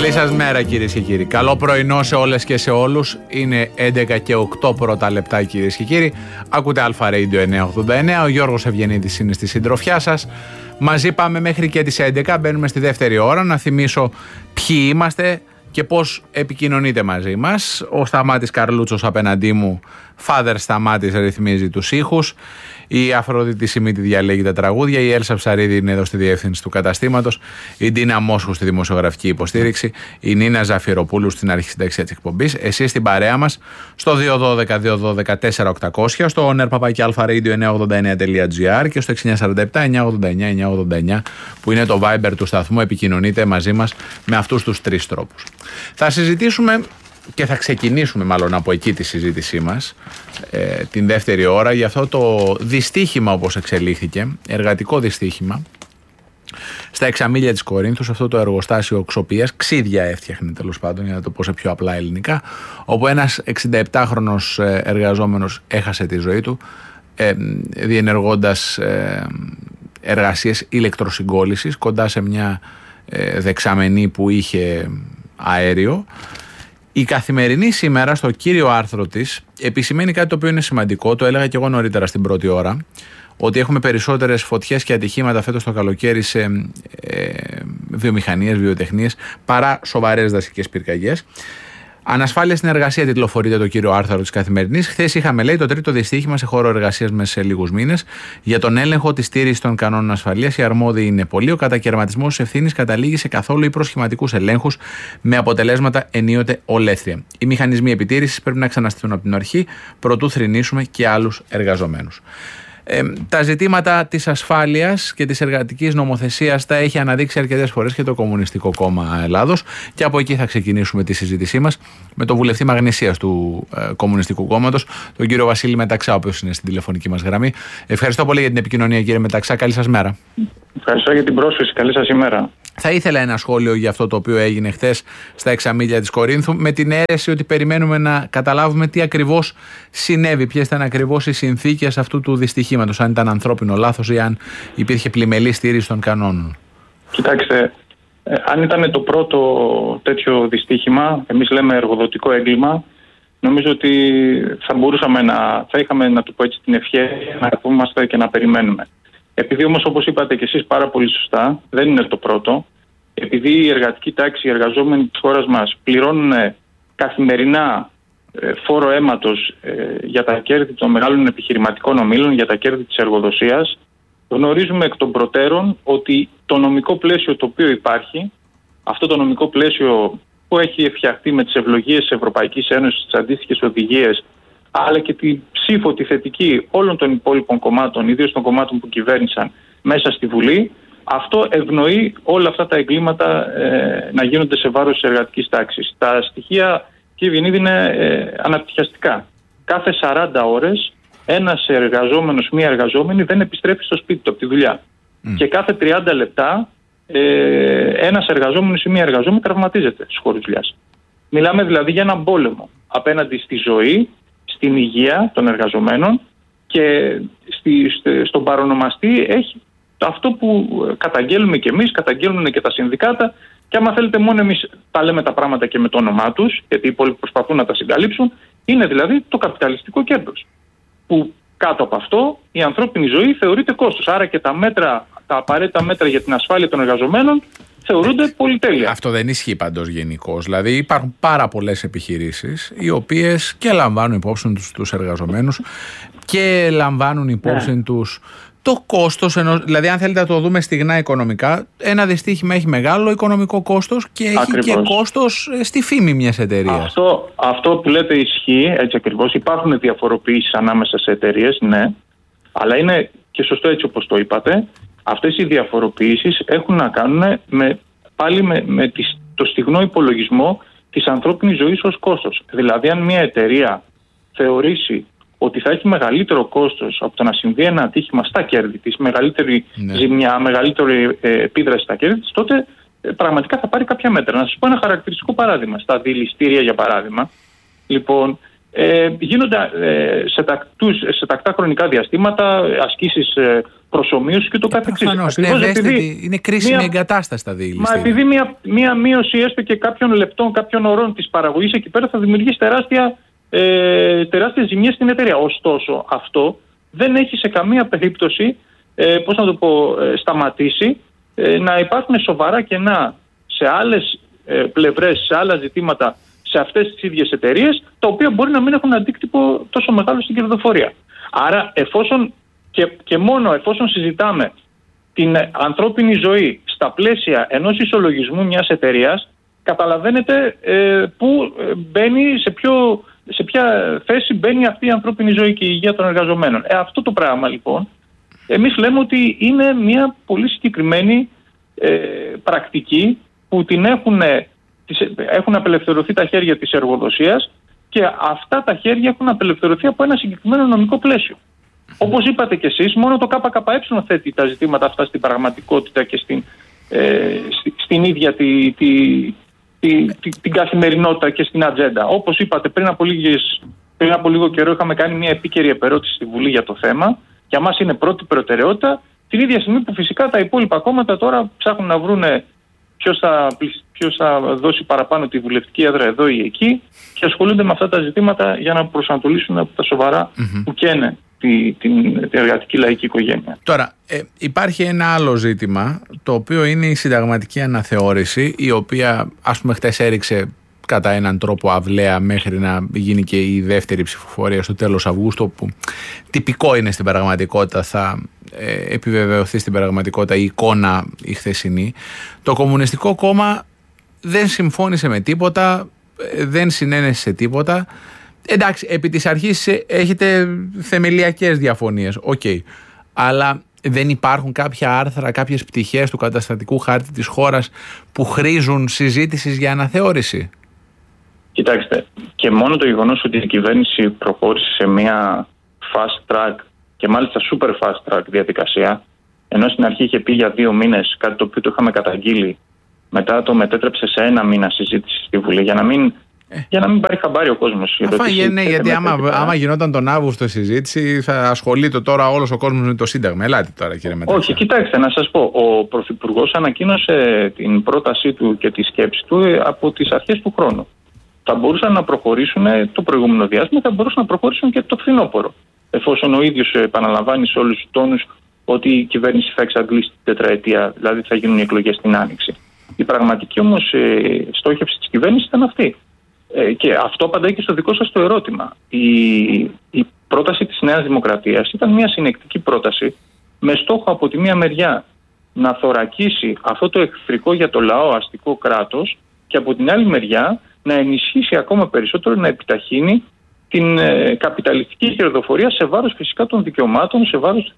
Καλή σας μέρα κυρίες και κύριοι. Καλό πρωινό σε όλες και σε όλους. Είναι 11 και 8 πρώτα λεπτά κυρίες και κύριοι. Ακούτε Αλφα Radio 989. Ο Γιώργος Ευγενίδης είναι στη συντροφιά σας. Μαζί πάμε μέχρι και τις 11. Μπαίνουμε στη δεύτερη ώρα. Να θυμίσω ποιοι είμαστε και πώς επικοινωνείτε μαζί μας. Ο Σταμάτης Καρλούτσος απέναντί μου, Father Σταμάτης, ρυθμίζει τους ήχους. Η Αφροδίτη Σιμίτη διαλέγει τα τραγούδια. Η Έλσα Ψαρίδη είναι εδώ στη διεύθυνση του καταστήματος. Η Ντίνα Μόσχου στη δημοσιογραφική υποστήριξη. Η Νίνα Ζαφυροπούλου στην αρχισυνταξία της εκπομπής. Εσείς στην παρέα μας στο 212-212-4800, στο onerpapaki-alpha-radio989.gr και στο 6947-989-989 που είναι το Viber του σταθμού. Επικοινωνείτε μαζί μας με αυτούς τους τρεις τρόπους. Θα συζητήσουμε και θα ξεκινήσουμε μάλλον από εκεί τη συζήτησή μας την δεύτερη ώρα για αυτό το δυστύχημα, όπως εξελίχθηκε, εργατικό δυστύχημα στα Εξαμήλια της Κορίνθου, αυτό το εργοστάσιο οξοπίας, ξύδια έφτιαχνε τέλος πάντων, για να το πω σε πιο απλά ελληνικά, όπου ένας 67χρονος εργαζόμενος έχασε τη ζωή του διενεργώντας εργασίες ηλεκτροσυγκόλλησης κοντά σε μια δεξαμενή που είχε αέριο. Η Καθημερινή σήμερα στο κύριο άρθρο της επισημαίνει κάτι το οποίο είναι σημαντικό, το έλεγα και εγώ νωρίτερα στην πρώτη ώρα, ότι έχουμε περισσότερες φωτιές και ατυχήματα φέτος το καλοκαίρι σε βιομηχανίες, βιοτεχνίες παρά σοβαρές δασικές πυρκαγιές. Ανασφάλεια στην εργασία τιτλοφορείται το κύριο άρθρο της Καθημερινής. Χθες είχαμε, λέει, το τρίτο δυστύχημα σε χώρο εργασίας μέσα σε λίγους μήνες. Για τον έλεγχο της στήρησης των κανόνων ασφαλείας, οι αρμόδιοι είναι πολλοί. Ο κατακαιρματισμός της ευθύνης καταλήγει σε καθόλου ή προσχηματικούς ελέγχους με αποτελέσματα ενίοτε ολέθρια. Οι μηχανισμοί επιτήρησης πρέπει να ξαναστηθούν από την αρχή, προτού θρηνήσουμε και άλλους εργαζομένους. Τα ζητήματα της ασφάλειας και της εργατικής νομοθεσίας τα έχει αναδείξει αρκετές φορές και το Κομμουνιστικό Κόμμα Ελλάδος, και από εκεί θα ξεκινήσουμε τη συζήτησή μας με τον βουλευτή Μαγνησίας του Κομμουνιστικού Κόμματος, τον κύριο Βασίλη Μεταξά, ο οποίος είναι στην τηλεφωνική μας γραμμή. Ευχαριστώ πολύ για την επικοινωνία, κύριε Μεταξά. Καλή σας μέρα. Ευχαριστώ για την πρόσκληση. Καλή σας ημέρα. Θα ήθελα ένα σχόλιο για αυτό το οποίο έγινε χθες στα Εξαμήλια της Κορίνθου, με την αίρεση ότι περιμένουμε να καταλάβουμε τι ακριβώς συνέβη, ποιες ήταν ακριβώς οι συνθήκες αυτού του δυστυχήματος, αν ήταν ανθρώπινο λάθος ή αν υπήρχε πλημελή στήριξη των κανόνων. Κοιτάξτε, αν ήταν το πρώτο τέτοιο δυστύχημα, εμείς λέμε εργοδοτικό έγκλημα, νομίζω ότι θα είχαμε, να το πω έτσι, την ευχαίρεια να καθόμαστε και να περιμένουμε. Επειδή όμως, όπως είπατε και εσείς πάρα πολύ σωστά, δεν είναι το πρώτο, επειδή η εργατική τάξη, οι εργαζόμενοι της χώρας μας πληρώνουν καθημερινά φόρο αίματος για τα κέρδη των μεγάλων επιχειρηματικών ομίλων, για τα κέρδη της εργοδοσίας, γνωρίζουμε εκ των προτέρων ότι το νομικό πλαίσιο το οποίο υπάρχει, αυτό το νομικό πλαίσιο που έχει φτιαχτεί με τις ευλογίες της Ευρωπαϊκής Ένωσης, τις αντίστοιχες οδηγίες, αλλά και τη ψήφο τη θετική όλων των υπόλοιπων κομμάτων, ιδίως των κομμάτων που κυβέρνησαν μέσα στη Βουλή, αυτό ευνοεί όλα αυτά τα εγκλήματα να γίνονται σε βάρος της εργατικής τάξης. Τα στοιχεία, κύριε Ευγενίδη, είναι αναπτυχιαστικά. Κάθε 40 ώρες ένας εργαζόμενος, μία εργαζόμενη δεν επιστρέφει στο σπίτι του από τη δουλειά. Και κάθε 30 λεπτά ένας εργαζόμενος ή μία εργαζόμενη τραυματίζεται στους χώρους δουλειάς. Μιλάμε δηλαδή για έναν πόλεμο απέναντι στη ζωή, στην υγεία των εργαζομένων, και στον παρονομαστή έχει αυτό που καταγγέλνουμε και εμείς, καταγγέλνουν και τα συνδικάτα, και άμα θέλετε μόνο εμείς τα λέμε τα πράγματα και με το όνομά τους, γιατί οι υπόλοιποι προσπαθούν να τα συγκαλύψουν, είναι δηλαδή το καπιταλιστικό κέρδος, που κάτω από αυτό η ανθρώπινη ζωή θεωρείται κόστος. Άρα και τα απαραίτητα μέτρα για την ασφάλεια των εργαζομένων θεωρούνται πολυτέλεια. Αυτό δεν ισχύει παντός γενικώς. Δηλαδή υπάρχουν πάρα πολλές επιχειρήσεις οι οποίες και λαμβάνουν υπόψη τους εργαζομένους και λαμβάνουν υπόψη τους το κόστος ενός. Δηλαδή, αν θέλετε να το δούμε στιγνά οικονομικά, ένα δυστύχημα έχει μεγάλο οικονομικό κόστος και έχει ακριβώς και κόστος στη φήμη μιας εταιρείας. Αυτό που λέτε ισχύει, έτσι ακριβώς. Υπάρχουν διαφοροποιήσεις ανάμεσα σε εταιρείες, ναι, αλλά είναι και σωστό έτσι όπως το είπατε. Αυτές οι διαφοροποιήσεις έχουν να κάνουν πάλι με το στιγνό υπολογισμό της ανθρώπινης ζωής ως κόστος. Δηλαδή, αν μια εταιρεία θεωρήσει ότι θα έχει μεγαλύτερο κόστος από το να συμβεί ένα ατύχημα στα κέρδη της, μεγαλύτερη ζημιά, μεγαλύτερη επίδραση στα κέρδη της, τότε πραγματικά θα πάρει κάποια μέτρα. Να σας πω ένα χαρακτηριστικό παράδειγμα. Στα δηληστήρια, για παράδειγμα, λοιπόν, γίνονται σε τακτά χρονικά διαστήματα ασκήσεις προσομοίωση και το καθεξής. Είναι κρίσιμη εγκατάσταση τα διελιστήρια. Μα επειδή μία μείωση έστω και κάποιων λεπτών, κάποιων ωρών της παραγωγής εκεί πέρα θα δημιουργήσει τεράστιες ζημιές στην εταιρεία. Ωστόσο, αυτό δεν έχει σε καμία περίπτωση σταματήσει να υπάρχουν σοβαρά κενά σε άλλες πλευρές, σε άλλα ζητήματα, σε αυτές τις ίδιες εταιρείες, τα οποία μπορεί να μην έχουν αντίκτυπο τόσο μεγάλο στην κερδοφορία. Άρα, μόνο εφόσον συζητάμε την ανθρώπινη ζωή στα πλαίσια ενός ισολογισμού μιας εταιρείας, καταλαβαίνετε πού μπαίνει, σε ποια θέση μπαίνει αυτή η ανθρώπινη ζωή και η υγεία των εργαζομένων. Αυτό το πράγμα λοιπόν, εμείς λέμε ότι είναι μια πολύ συγκεκριμένη πρακτική που την έχουν απελευθερωθεί τα χέρια της εργοδοσίας και αυτά τα χέρια έχουν απελευθερωθεί από ένα συγκεκριμένο νομικό πλαίσιο. Όπως είπατε κι εσείς, μόνο το ΚΚΕ θέτει τα ζητήματα αυτά στην πραγματικότητα και στην ίδια την καθημερινότητα και στην ατζέντα. Όπως είπατε, πριν από λίγο καιρό είχαμε κάνει μια επίκαιρη επερώτηση στη Βουλή για το θέμα. Για μας είναι πρώτη προτεραιότητα, την ίδια στιγμή που φυσικά τα υπόλοιπα κόμματα τώρα ψάχνουν να βρούνε ποιος θα δώσει παραπάνω τη βουλευτική έδρα εδώ ή εκεί και ασχολούνται με αυτά τα ζητήματα για να προσανατολίσουν από τα σοβαρά που καίνε την εργατική λαϊκή οικογένεια. Τώρα, υπάρχει ένα άλλο ζήτημα, το οποίο είναι η συνταγματική αναθεώρηση, η οποία ας πούμε χτες έριξε κατά έναν τρόπο αυλαία μέχρι να γίνει και η δεύτερη ψηφοφορία στο τέλος Αυγούστου, που τυπικό είναι στην πραγματικότητα, θα επιβεβαιωθεί στην πραγματικότητα η εικόνα η χθεσινή. Το Κομμουνιστικό Κόμμα δεν συμφώνησε με τίποτα, δεν συνένεσε σε τίποτα. Εντάξει, επί της αρχής έχετε θεμελιακές διαφωνίες, αλλά δεν υπάρχουν κάποια άρθρα, κάποιες πτυχές του καταστατικού χάρτη της χώρας που χρήζουν συζήτησης για αναθεώρηση? Κοιτάξτε, και μόνο το γεγονός ότι η κυβέρνηση προχώρησε σε μια fast track και μάλιστα super fast track διαδικασία, ενώ στην αρχή είχε πει για 2 μήνες, κάτι το οποίο το είχαμε καταγγείλει, μετά το μετέτρεψε σε 1 μήνα συζήτηση στη Βουλή, για να μην πάρει χαμπάρι ο κόσμος. Γιατί άμα γινόταν τον Αύγουστο συζήτηση, θα ασχολείται τώρα όλος ο κόσμος με το Σύνταγμα. Ελάτε τώρα, κύριε Μεταξύ. Όχι, κοιτάξτε, να σας πω. Ο Πρωθυπουργός ανακοίνωσε την πρότασή του και τη σκέψη του από τις αρχές του χρόνου. Θα μπορούσαν να προχωρήσουν το προηγούμενο διάστημα, θα μπορούσαν να προχωρήσουν και το φθινόπωρο. Εφόσον ο ίδιος επαναλαμβάνει σε όλους τους τόνους ότι η κυβέρνηση θα εξαντλήσει την τετραετία, δηλαδή θα γίνουν οι εκλογές στην Άνοιξη. Η πραγματική όμως στόχευση της κυβέρνησης ήταν αυτή. Και αυτό απαντάει και στο δικό σας το ερώτημα. Η πρόταση της Νέας Δημοκρατίας ήταν μια συνεκτική πρόταση με στόχο από τη μία μεριά να θωρακίσει αυτό το εχθρικό για το λαό αστικό κράτος και από την άλλη μεριά να ενισχύσει ακόμα περισσότερο, να επιταχύνει την καπιταλιστική κερδοφορία σε βάρος φυσικά των δικαιωμάτων, σε βάρος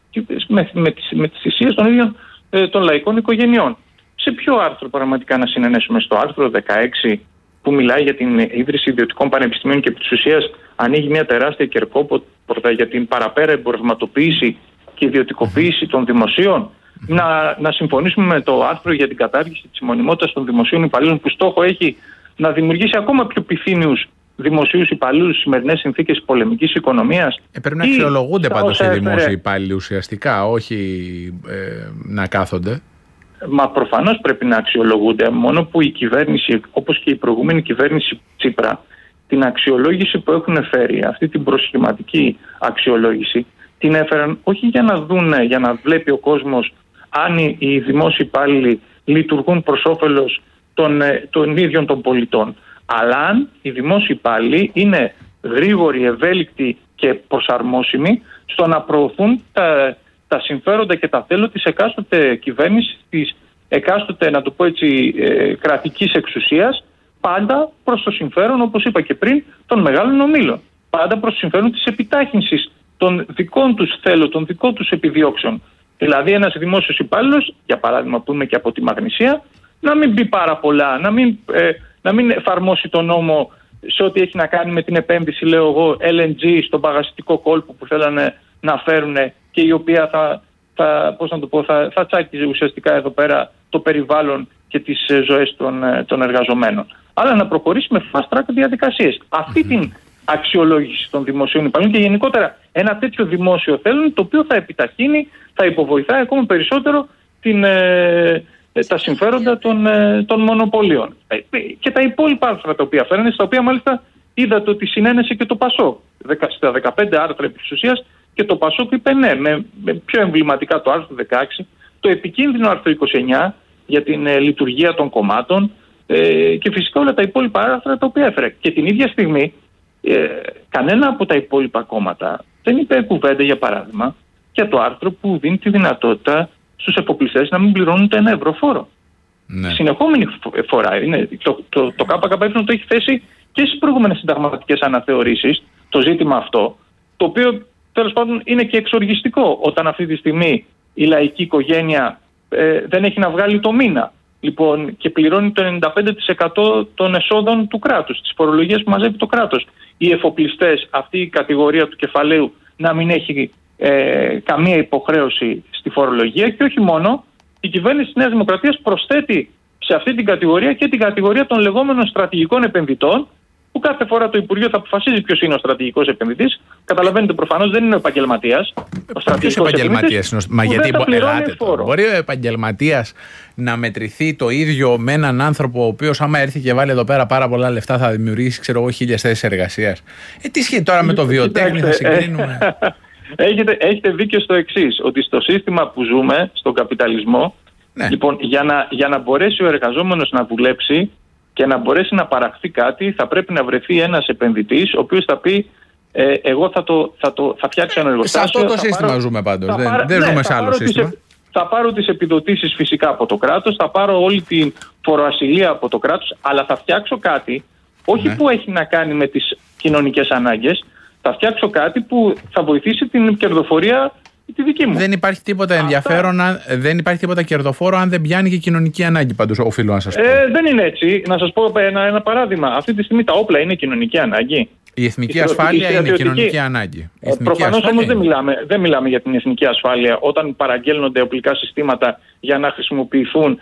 με τις θυσίες των ίδιων των λαϊκών οικογενειών. Σε ποιο άρθρο πραγματικά να συνενέσουμε? Στο άρθρο 16 που μιλάει για την ίδρυση ιδιωτικών πανεπιστημίων και επί της ουσίας ανοίγει μια τεράστια κερκόπορτα για την παραπέρα εμπορευματοποίηση και ιδιωτικοποίηση των δημοσίων. Να συμφωνήσουμε με το άρθρο για την κατάργηση της μονιμότητας των δημοσίων υπαλλήλων, που στόχο έχει να δημιουργήσει ακόμα πιο πυθύνιους δημοσίους υπαλλήλους στις σημερινές συνθήκες πολεμικής οικονομίας. Πρέπει να αξιολογούνται πάντως οι δημόσιοι υπάλληλοι ουσιαστικά, όχι να κάθονται. Μα προφανώς πρέπει να αξιολογούνται, μόνο που η κυβέρνηση, όπως και η προηγούμενη κυβέρνηση Τσίπρα, την αξιολόγηση που έχουν φέρει, αυτή την προσχηματική αξιολόγηση, την έφεραν όχι για να δούνε, για να βλέπει ο κόσμος αν οι δημόσιοι υπάλληλοι λειτουργούν προς όφελος των ίδιων των πολιτών, αλλά αν οι δημόσιοι υπάλληλοι είναι γρήγοροι, ευέλικτοι και προσαρμόσιμοι στο να προωθούν τα συμφέροντα και τα θέλω της εκάστοτε κυβέρνησης, της εκάστοτε, να το πω έτσι, κρατικής εξουσίας, πάντα προς το συμφέρον, όπως είπα και πριν, των μεγάλων ομίλων. Πάντα προς το συμφέρον της επιτάχυνσης των δικών τους θέλω, των δικών τους επιδιώξεων. Δηλαδή ένας δημόσιος υπάλληλος, για παράδειγμα που είμαι και από τη Μαγνησία, να μην πει πάρα πολλά, να μην εφαρμόσει τον νόμο σε ό,τι έχει να κάνει με την επένδυση, λέω εγώ, LNG στον παγασιτικό κόλπο που θέλανε να φέρουν και η οποία θα τσάκιζε ουσιαστικά εδώ πέρα το περιβάλλον και τις ζωές των εργαζομένων. Αλλά να προχωρήσει με fast track διαδικασίες. αξιολόγηση των δημοσίων υπαλλήλων και γενικότερα ένα τέτοιο δημόσιο θέλουν, το οποίο θα επιταχύνει, θα υποβοηθάει ακόμα περισσότερο τα συμφέροντα των μονοπωλίων. Και τα υπόλοιπα άρθρα τα οποία φέρνουν, στα οποία μάλιστα είδατε ότι συνένεσε και το ΠΑΣΟΚ. Στα 15 άρθρα επί της ουσίας, και το ΠΑΣΟΚ είπε ναι, με πιο εμβληματικά το άρθρο 16, το επικίνδυνο άρθρο 29 για την λειτουργία των κομμάτων και φυσικά όλα τα υπόλοιπα άρθρα τα οποία έφερε. Και την ίδια στιγμή κανένα από τα υπόλοιπα κόμματα δεν είπε κουβέντα, για παράδειγμα, για το άρθρο που δίνει τη δυνατότητα στους εφοπλιστές να μην πληρώνουν το 1 ευρώ φόρο. Ναι. Συνεχόμενη φορά. Το ΚΚΕ το έχει θέσει και στις προηγούμενες συνταγματικές αναθεωρήσεις το ζήτημα αυτό, το οποίο τέλος πάντων είναι και εξοργιστικό όταν αυτή τη στιγμή η λαϊκή οικογένεια δεν έχει να βγάλει το μήνα. Λοιπόν, και πληρώνει το 95% των εσόδων του κράτους, της φορολογίας που μαζεύει το κράτος. Οι εφοπλιστές, αυτή η κατηγορία του κεφαλαίου, να μην έχει καμία υποχρέωση στη φορολογία, και όχι μόνο, η κυβέρνηση της Νέας Δημοκρατίας προσθέτει σε αυτή την κατηγορία και την κατηγορία των λεγόμενων στρατηγικών επενδυτών, που κάθε φορά το Υπουργείο θα αποφασίζει ποιος είναι ο στρατηγικός επενδυτής. Καταλαβαίνετε, προφανώς δεν είναι ο επαγγελματίας. Ποιος επαγγελματίας είναι? Μα γιατί μπορεί ο επαγγελματίας να μετρηθεί το ίδιο με έναν άνθρωπο ο οποίος, άμα έρθει και βάλει εδώ πέρα πάρα πολλά λεφτά, θα δημιουργήσει, ξέρω εγώ, 1.000 θέσεις εργασίας? Τι σχέση τώρα με το βιοτέχνη θα συγκρίνουμε? Έχετε δίκιο στο εξής, ότι στο σύστημα που ζούμε, στον καπιταλισμό, ναι, λοιπόν, για να μπορέσει ο εργαζόμενος να δουλέψει και να μπορέσει να παραχθεί κάτι, θα πρέπει να βρεθεί ένας επενδυτής, ο οποίος θα πει εγώ θα φτιάξω ένα εργοστάσιο. Σε αυτό το σύστημα ζούμε πάντως, δεν ζούμε σε άλλο σύστημα. Θα πάρω τις επιδοτήσεις φυσικά από το κράτος, θα πάρω όλη την φοροασυλία από το κράτος, αλλά θα φτιάξω κάτι, όχι που έχει να κάνει με τις κοινωνικές ανάγκες, θα φτιάξω κάτι που θα βοηθήσει την κερδοφορία τη δική μου. Δεν υπάρχει τίποτα ενδιαφέρον, δεν υπάρχει τίποτα κερδοφόρο αν δεν πιάνει και κοινωνική ανάγκη, πάντως οφείλω να σας πω. Δεν είναι έτσι. Να σας πω ένα παράδειγμα. Αυτή τη στιγμή τα όπλα είναι κοινωνική ανάγκη. Η εθνική ασφάλεια είναι κοινωνική ανάγκη. Προφανώς όμως δεν μιλάμε για την εθνική ασφάλεια όταν παραγγέλνονται οπλικά συστήματα για να χρησιμοποιηθούν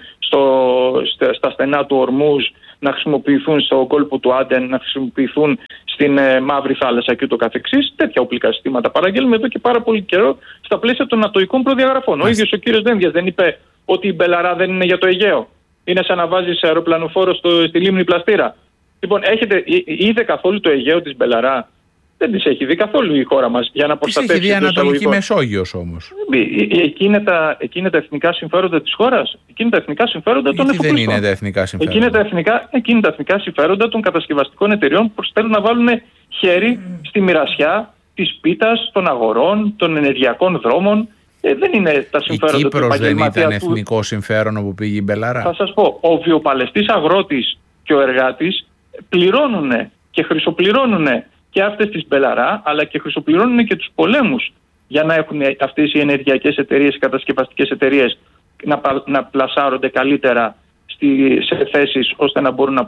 στα στενά του Ορμούζ, να χρησιμοποιηθούν στο κόλπο του Άντεν, να χρησιμοποιηθούν στην Μαύρη Θάλασσα και ούτω καθεξής. Τέτοια οπλικά συστήματα παραγγέλνουμε εδώ και πάρα πολύ καιρό στα πλαίσια των νατοικών προδιαγραφών. Ο ίδιος ο κύριος Δένδιας δεν είπε ότι η Μπελαρά δεν είναι για το Αιγαίο? Είναι σαν να βάζεις αεροπλανοφόρο στη λίμνη Πλαστήρα. Λοιπόν, είδε καθόλου το Αιγαίο της Μπελαρά? Δεν τις έχει δει καθόλου η χώρα μας για να προστατεύσει. Έχει δει Ανατολική Μεσόγειος όμως. Εκεί είναι τα εθνικά συμφέροντα της χώρας. Εκεί είναι τα εθνικά συμφέροντα των εφοπλιστών. Δεν είναι τα εθνικά συμφέροντα. Εκεί είναι τα εθνικά συμφέροντα των κατασκευαστικών εταιριών που θέλουν να βάλουν χέρι στη μοιρασιά της πίτας, των αγορών, των ενεργειακών δρόμων. Δεν είναι τα συμφέροντα του επαγγελματία. Η Κύπρος δεν ήταν εθνικό συμφέρον όπου πήγε η Μπελαρά? Θα σας πω, ο βιοπαλαιστής αγρότης και ο εργάτης πληρώνουν και χρυσοπληρώνουν και αυτές τις Μπελαρά, αλλά και χρυσοπληρώνουν και τους πολέμους για να έχουν αυτές οι ενεργειακές εταιρείες, οι κατασκευαστικές εταιρείες να πλασάρονται καλύτερα σε θέσεις ώστε να μπορούν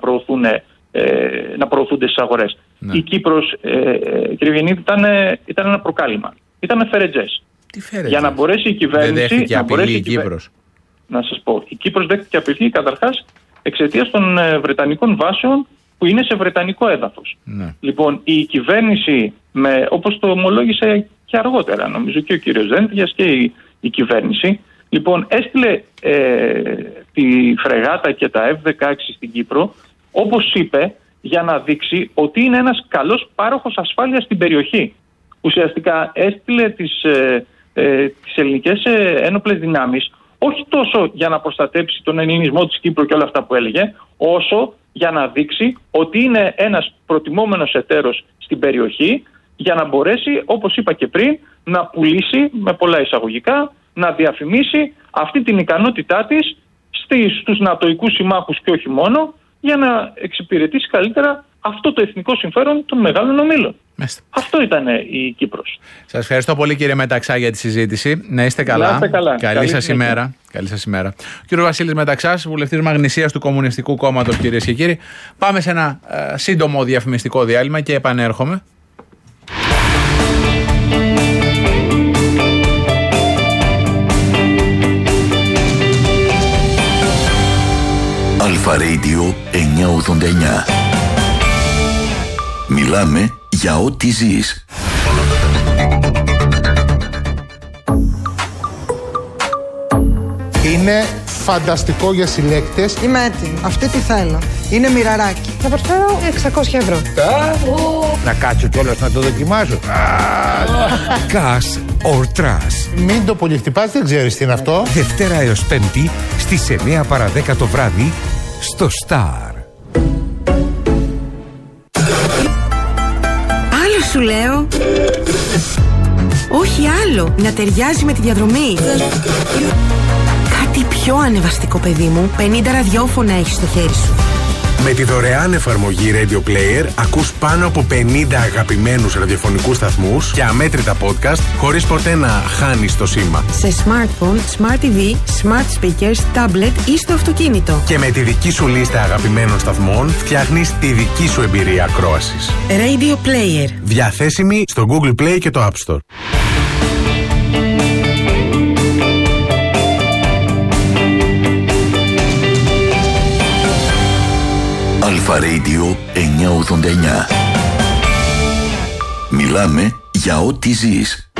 να προωθούνται στις αγορές. Ναι. Η Κύπρος, κύριε Γεννίδη, ήταν ένα προκάλημα. Ήταν φερετζές. Τι φερετζές? Για να μπορέσει η κυβέρνηση... Δεν δέχτηκε απειλή η Κύπρος? Να σας πω, η Κύπρος δέχτηκε απειλή καταρχάς εξαιτίας των βρετανικών βάσεων που είναι σε βρετανικό έδαφος. Ναι. Λοιπόν, η κυβέρνηση, όπως το ομολόγησε και αργότερα, νομίζω και ο κύριος Δένδιας και η κυβέρνηση, λοιπόν, έστειλε τη φρεγάτα και τα F-16 στην Κύπρο, όπως είπε, για να δείξει ότι είναι ένας καλός πάροχος ασφάλειας στην περιοχή. Ουσιαστικά έστειλε τις ελληνικές ένοπλες δυνάμεις όχι τόσο για να προστατέψει τον ελληνισμό της Κύπρου και όλα αυτά που έλεγε, όσο για να δείξει ότι είναι ένας προτιμόμενος εταίρος στην περιοχή, για να μπορέσει, όπως είπα και πριν, να πουλήσει με πολλά εισαγωγικά, να διαφημίσει αυτή την ικανότητά της στους νατοικούς συμμάχους και όχι μόνο, για να εξυπηρετήσει καλύτερα αυτό το εθνικό συμφέρον των μεγάλων ομίλων. Αυτό ήταν η Κύπρος. Σας ευχαριστώ πολύ, κύριε Μεταξά, για τη συζήτηση. Να είστε καλά. Καλή σας ημέρα. Καλή σας ημέρα. Ο κύριος Βασίλης Μεταξάς, βουλευτής Μαγνησίας του Κομμουνιστικού Κόμματος, κυρίες και κύριοι. Πάμε σε ένα σύντομο διαφημιστικό διάλειμμα και επανέρχομαι. Αλφα Radio 989. Μιλάμε για ό,τι ζεις. Είναι φανταστικό για συλλέκτες. Είμαι έτοιμη. Αυτή τι θέλω. Είναι μοιραράκι. Θα προσφέρω 600 ευρώ. Να κάτσω κιόλας να το δοκιμάσω. Cash or Trash. Μην το πολύ χτυπάς, δεν ξέρεις τι είναι αυτό. Δευτέρα έως Πέμπτη στις 9 παρά 10 το βράδυ στο Star. Άλλο σου λέω. Όχι άλλο. Να ταιριάζει με τη διαδρομή. Κάτι πιο ανεβαστικό, παιδί μου. 50 ραδιόφωνα έχεις στο χέρι σου. Με τη δωρεάν εφαρμογή Radio Player ακούς πάνω από 50 αγαπημένους ραδιοφωνικούς σταθμούς και αμέτρητα podcast χωρίς ποτέ να χάνεις το σήμα. Σε smartphone, smart TV, smart speakers, tablet ή στο αυτοκίνητο. Και με τη δική σου λίστα αγαπημένων σταθμών φτιάχνεις τη δική σου εμπειρία ακρόασης. Radio Player. Διαθέσιμη στο Google Play και το App Store. Αλφα Radio 989. Μιλάμε για ό,τι ζεις.